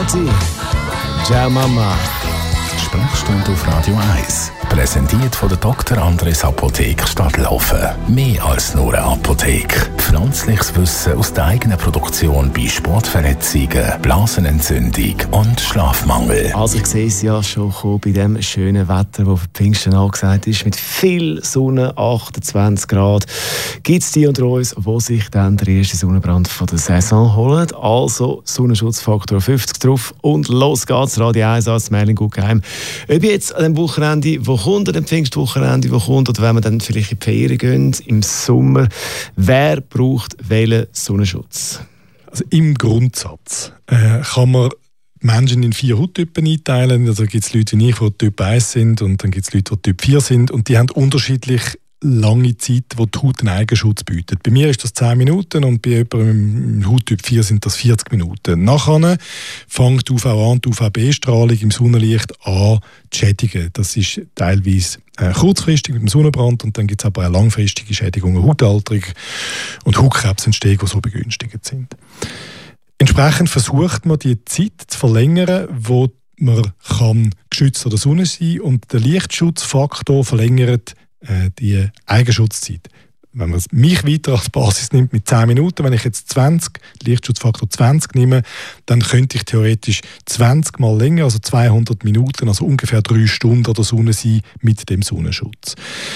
Kathi. Ciao Mama. Sprechstunde auf Radio 1. Präsentiert von der Dr. Andres Apotheke Stadtlaufen. Mehr als nur eine Apotheke. Pflanzliches Wissen aus der eigenen Produktion bei Sportverletzungen, Blasenentzündung und Schlafmangel. Also ich sehe es ja schon bei dem schönen Wetter, das für Pfingsten angesagt ist, mit viel Sonne, 28 Grad. Gibt es die unter uns, die sich dann den ersten Sonnenbrand von der Saison holen? Also Sonnenschutzfaktor 50 drauf und los geht's. Radio 1 als Merlin Guggenheim. Ob jetzt an dem Wochenende, wo kommt, an dem Pfingstwochenende, wo kommt, oder wenn wir dann vielleicht in die Ferien gehen, im Sommer, wer braucht welchen Sonnenschutz? Also im Grundsatz kann man Menschen in 4 Hauttypen einteilen. Also gibt es Leute wie ich, die Typ 1 sind, und dann gibt es Leute, die Typ 4 sind, und die haben unterschiedlich lange Zeit, wo die Haut einen Eigenschutz bietet. Bei mir ist das 10 Minuten und bei jemandem im Hauttyp 4 sind das 40 Minuten. Nachher fängt die UVA und die UVB-Strahlung im Sonnenlicht an zu schädigen. Das ist teilweise kurzfristig mit dem Sonnenbrand, und dann gibt es aber auch langfristige Schädigungen, Hautalterung und Hautkrebsentstehung, die so begünstigt sind. Entsprechend versucht man, die Zeit zu verlängern, wo man geschützt an der Sonne sein kann, und der Lichtschutzfaktor verlängert die Eigenschutzzeit. Wenn man mich weiter als Basis nimmt mit 10 Minuten, wenn ich jetzt Lichtschutzfaktor 20 nehme, dann könnte ich theoretisch 20 mal länger, also 200 Minuten, also ungefähr 3 Stunden an der Sonne sein mit dem Sonnenschutz.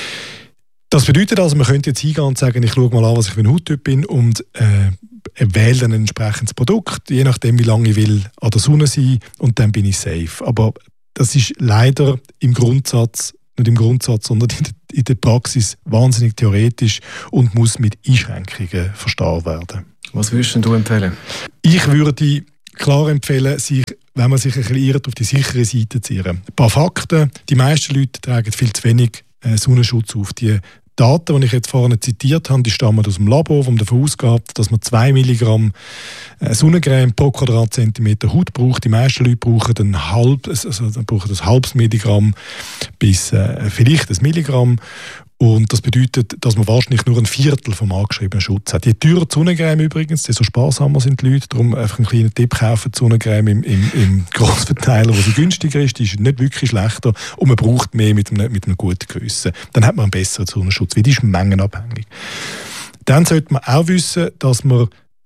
Das bedeutet also, man könnte jetzt hingehen und sagen, ich schaue mal an, was ich für ein Hauttyp bin, und wähle dann ein entsprechendes Produkt, je nachdem, wie lange ich will an der Sonne sein, und dann bin ich safe. Aber das ist leider nicht im Grundsatz, sondern in der Praxis wahnsinnig theoretisch und muss mit Einschränkungen verstanden werden. Was würdest du empfehlen? Ich würde klar empfehlen, wenn man sich ein bisschen irrt, auf die sichere Seite zu irren. Ein paar Fakten: Die meisten Leute tragen viel zu wenig Sonnenschutz auf. Die Daten, die ich jetzt vorhin zitiert habe, die stammen aus dem Labor, wo man davon ausgeht, dass man 2 Milligramm Sonnencreme pro Quadratzentimeter Haut braucht. Die meisten Leute brauchen ein halbes Milligramm bis vielleicht ein Milligramm. Und das bedeutet, dass man wahrscheinlich nur ein Viertel vom angeschriebenen Schutz hat. Je teurer die Sonnencreme übrigens, desto sparsamer sind die Leute. Darum einfach einen kleinen Tipp: kaufen die Sonnencreme im Grossverteiler, wo sie günstiger ist. Die ist nicht wirklich schlechter und man braucht mehr mit einem guten Gewissen. Dann hat man einen besseren Sonnenschutz, weil die ist mengenabhängig. Dann sollte man auch wissen, dass man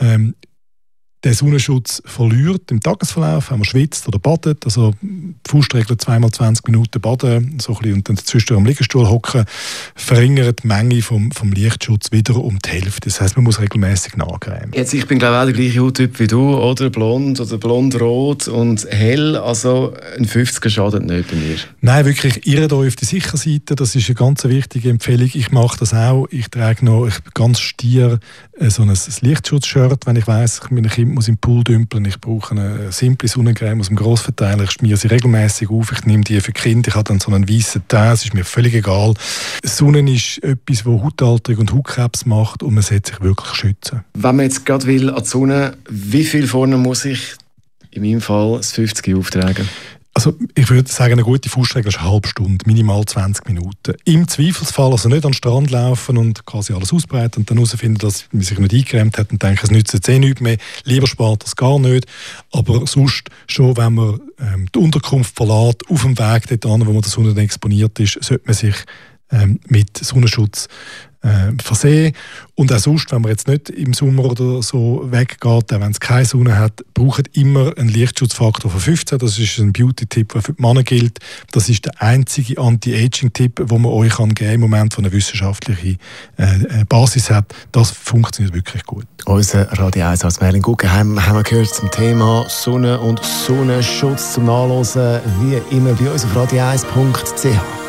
den Sonnenschutz verliert im Tagesverlauf, wenn man schwitzt oder badet. Also Faustregel 2x 20 Minuten baden so ein bisschen, und dann zwischendurch am Liegestuhl hocken, verringert die Menge vom Lichtschutz wieder um die Hälfte. Das heisst, man muss regelmäßig nachcremen. Jetzt, ich bin glaube ich auch der gleiche Hauttyp wie du, oder blond oder blond-rot und hell. Also ein 50er schadet nicht bei mir. Nein, wirklich, irrt euch auf die sichere Seite. Das ist eine ganz wichtige Empfehlung. Ich mache das auch. Ich trage noch ganz stier so ein Lichtschutzshirt, wenn ich weiss, meine Kinder muss im Pool dümpeln. Ich brauche eine simple Sonnencreme aus dem Grossverteiler. Ich schmiere sie regelmäßig auf. Ich nehme die für Kinder. Ich habe dann so einen weißen Teint. Es ist mir völlig egal. Sonne ist etwas, das Hautalterung und Hautkrebs macht, und man sollte sich wirklich schützen. Wenn man jetzt gerade will an die Sonne, wie viel vorne muss ich in meinem Fall das 50 auftragen? Also ich würde sagen, eine gute Faustregel ist eine halbe Stunde, minimal 20 Minuten. Im Zweifelsfall also nicht an den Strand laufen und quasi alles ausbreiten und dann herausfinden, dass man sich nicht eingecremt hat und denken, es nützt jetzt nichts mehr. Lieber spart das gar nicht. Aber sonst schon, wenn man die Unterkunft verlässt, auf dem Weg dorthin, wo man der Sonne exponiert ist, sollte man sich mit Sonnenschutz versehen. Und auch sonst, wenn man jetzt nicht im Sommer oder so weggeht, auch wenn es keine Sonne hat, braucht immer einen Lichtschutzfaktor von 15. Das ist ein Beauty-Tipp, der für die Männer gilt. Das ist der einzige Anti-Aging-Tipp, den man euch geben kann im Moment, der eine wissenschaftliche Basis hat. Das funktioniert wirklich gut. Unser Radio 1 als Merlin Guggenheim haben wir gehört zum Thema Sonne und Sonnenschutz zum Nachlesen, wie immer bei uns auf radio1.ch.